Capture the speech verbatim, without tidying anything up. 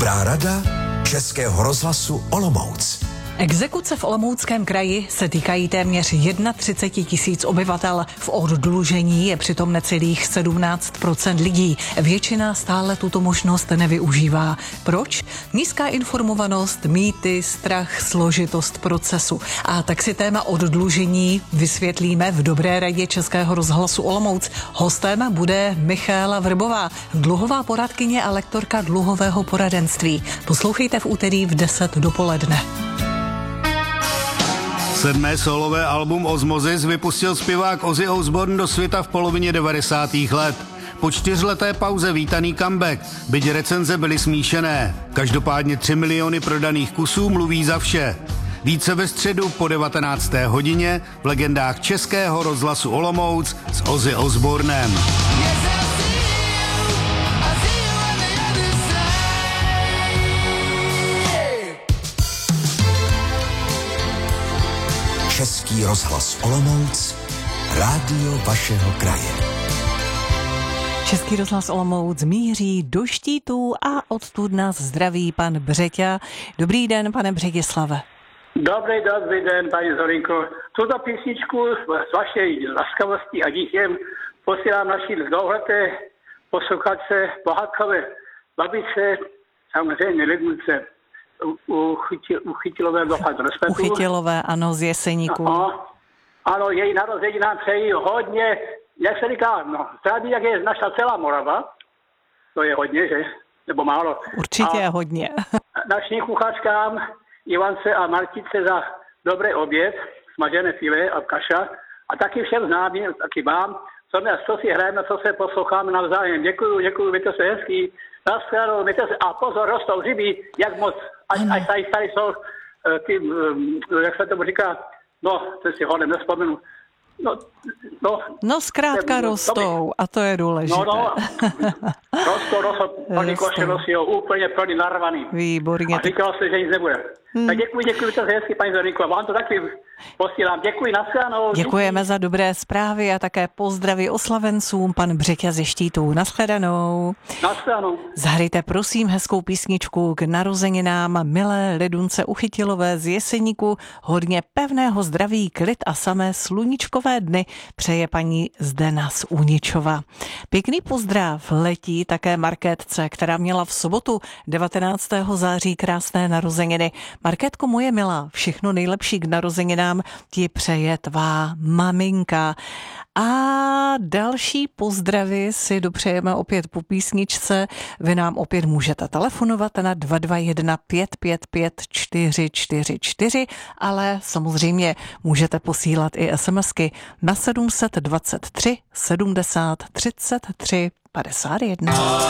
Dobrá rada Českého rozhlasu Olomouc. Exekuce v Olomouckém kraji se týkají téměř třicet jedna tisíc obyvatel. V oddlužení je přitom necelých sedmnáct procent lidí. Většina stále tuto možnost nevyužívá. Proč? Nízká informovanost, mýty, strach, složitost procesu. A tak si téma oddlužení vysvětlíme v Dobré radě Českého rozhlasu Olomouc. Hostem bude Michaela Vrbová, dluhová poradkyně a lektorka dluhového poradenství. Poslouchejte v úterý v deset dopoledne. Sedmé solové album Osmosis vypustil zpěvák Ozzy Osbourne do světa v polovině devadesátých let. Po čtyřleté pauze vítaný comeback, byť recenze byly smíšené. Každopádně tři miliony prodaných kusů mluví za vše. Více ve středu po devatenácté hodině v legendách Českého rozhlasu Olomouc s Ozzy Osbournem. Český rozhlas Olomouc, rádio vašeho kraje. Český rozhlas Olomouc míří do štítů a odtud nás zdraví pan Břeťa. Dobrý den, pane Břetislave. Dobrý, dobrý den, paní Zorinko. Tuto písničku s vaší laskavostí a dítěm posílám naší dlouhleté posluchačce, bohatkové babičce, samozřejmě Lidunce. Uchytilové dochází respektu. Uchytilové, ano, z Jeseníku. No, ano, její narození nám přejí hodně, jak se říká, no, zdraví, jak je naša celá Morava, to je hodně, že? Nebo málo. Určitě a hodně. Našim kuchačkám Ivance a Martice za dobrý oběd, smažené filé a kaša, a taky všem známým, taky vám, co, mě, co si hrajeme, co se posloucháme navzájem. Děkuju, děkuju, mějte se hezký. Naschledanou, mějte se, a pozor, rostou hřiby, jak moc, až, až tady, tady jsou ty, jak se tomu říká, no, to si hodem nespomenu. No, no, no zkrátka no, rostou a to je důležité. No, no, rostou, rostou, paní Košelos je úplně plný narvaný. Výborně. A říkalo se, že nic nebude. Hmm. Tak děkuji, děkuji, to je hezky, paní Zorinko, a vám to taky posílám. Děkuji, naschledanou. Děkujeme za dobré zprávy a také pozdraví oslavencům, pan Břeťa ze Štítů. Naschledanou. Naschledanou. Zahrajte prosím hezkou písničku k narozeninám milé Lidunce Uchytilové z Jeseníku. Hodně pevného zdraví, klid a samé sluníčkové dny přeje paní Zdena z Uničova. Pěkný pozdrav letí také Markétce, která měla v sobotu devatenáctého září krásné narozeniny. Markétko moje milá, všechno nejlepší k narozeninám ti přeje tvá maminka. A další pozdravy si dopřejeme opět po písničce. Vy nám opět můžete telefonovat na dva dva jedna pět pět pět čtyři čtyři čtyři, ale samozřejmě můžete posílat i SMSky na sedm set dvacet tři sedmdesát třicet tři padesát jedna.